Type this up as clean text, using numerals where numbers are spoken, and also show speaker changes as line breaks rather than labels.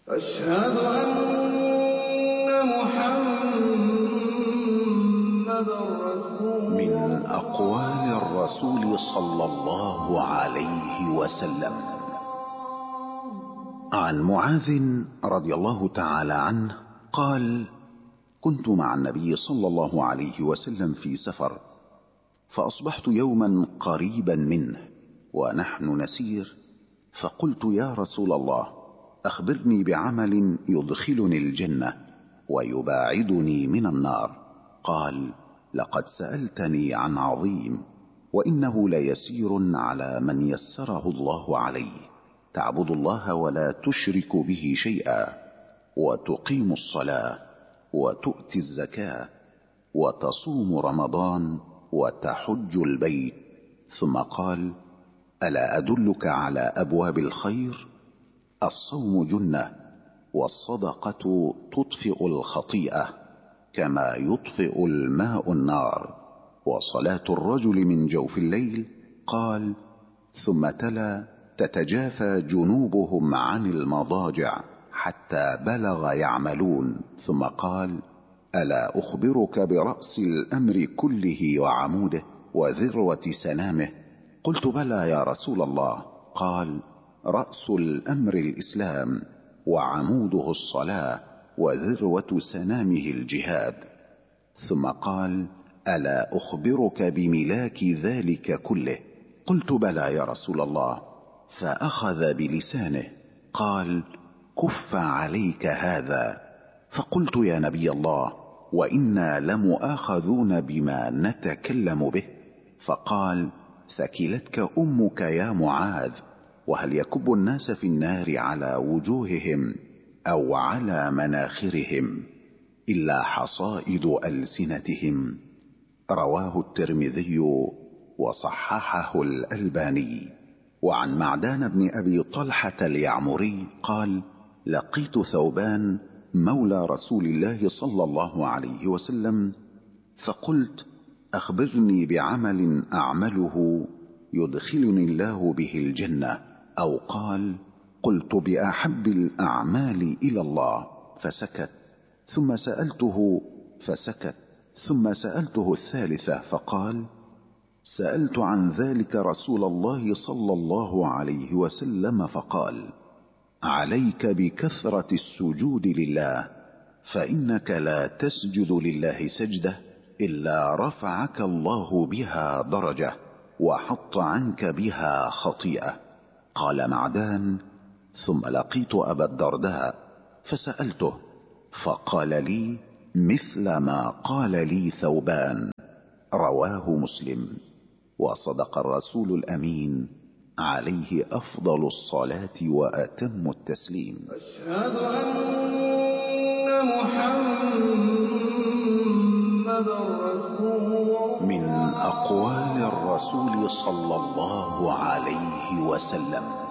أشهد أن محمد رسول الله.
من أقوال الرسول صلى الله عليه وسلم عن معاذ رضي الله تعالى عنه قال: كنت مع النبي صلى الله عليه وسلم في سفر، فأصبحت يوما قريبا منه ونحن نسير، فقلت: يا رسول الله، أخبرني بعمل يدخلني الجنة ويباعدني من النار. قال: لقد سألتني عن عظيم، وإنه ليسير على من يسره الله عليه: تعبد الله ولا تشرك به شيئا، وتقيم الصلاة، وتؤتي الزكاة، وتصوم رمضان، وتحج البيت. ثم قال: ألا أدلك على أبواب الخير؟ الصوم جنة، والصدقة تطفئ الخطيئة كما يطفئ الماء النار، وصلاة الرجل من جوف الليل. قال: ثم تلا: تتجافى جنوبهم عن المضاجع حتى بلغ يعملون. ثم قال: ألا أخبرك برأس الأمر كله وعموده وذروة سنامه؟ قلت: بلى يا رسول الله. قال: رأس الأمر الإسلام، وعموده الصلاة، وذروة سنامه الجهاد. ثم قال: ألا أخبرك بملاك ذلك كله؟ قلت: بلى يا رسول الله. فأخذ بلسانه قال: كف عليك هذا. فقلت: يا نبي الله، وإنا لمؤاخذون بما نتكلم به. فقال: ثكلتك أمك يا معاذ، وهل يكب الناس في النار على وجوههم أو على مناخرهم إلا حصائد ألسنتهم؟ رواه الترمذي وصححه الألباني. وعن معدان بن أبي طلحة اليعمري قال: لقيت ثوبان مولى رسول الله صلى الله عليه وسلم، فقلت: أخبرني بعمل أعمله يدخلني الله به الجنة. أو قال: قلت: بأحب الأعمال إلى الله. فسكت، ثم سألته فسكت، ثم سألته الثالثة فقال: سألت عن ذلك رسول الله صلى الله عليه وسلم فقال: عليك بكثرة السجود لله، فإنك لا تسجد لله سجدة إلا رفعك الله بها درجة وحط عنك بها خطيئة. قال معدان: ثم لقيت أبا الدرداء فسألته، فقال لي مثل ما قال لي ثوبان. رواه مسلم. وصدق الرسول الأمين عليه أفضل الصلاة وأتم التسليم.
أشهد أن محمد رسول الله.
من أقوال الرسول صلى الله عليه وسلم